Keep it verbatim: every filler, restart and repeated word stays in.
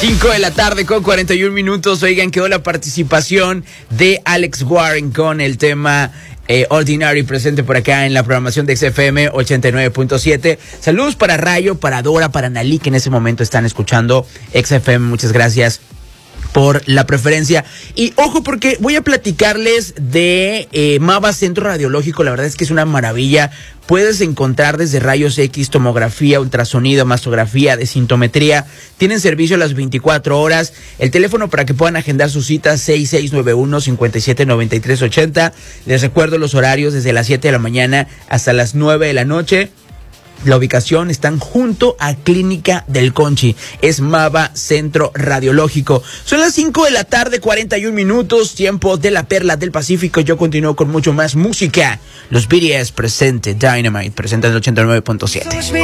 cinco de la tarde con cuarenta y un minutos. Oigan, quedó la participación de Alex Warren con el tema eh, Ordinary, presente por acá en la programación de X F M ochenta y nueve punto siete. Saludos para Rayo, para Dora, para Nalí, que en ese momento están escuchando X F M. Muchas gracias por la preferencia. Y ojo, porque voy a platicarles de eh, Mava Centro Radiológico. La verdad es que es una maravilla. Puedes encontrar desde rayos X, tomografía, ultrasonido, mastografía, desintometría. Tienen servicio a las veinticuatro horas. El teléfono para que puedan agendar sus citas, seis seis nueve uno, cinco siete nueve tres ocho cero. Les recuerdo los horarios desde las siete de la mañana hasta las nueve de la noche. La ubicación están junto a Clínica del Conchi. Es Mava Centro Radiológico. Son las cinco de la tarde, cuarenta y un minutos. Tiempo de la Perla del Pacífico. Yo continúo con mucho más música. Los B T S presente Dynamite, presenta el ochenta y nueve punto siete.